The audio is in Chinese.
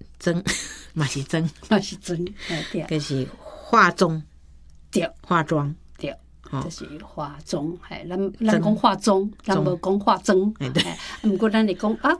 妆嘛是妆， 嘛是妆，对， 就是化妆， 对， 化妆， 对。就是化妆，咱讲化妆，咱无讲化妆。 对， 不过咱会讲啊，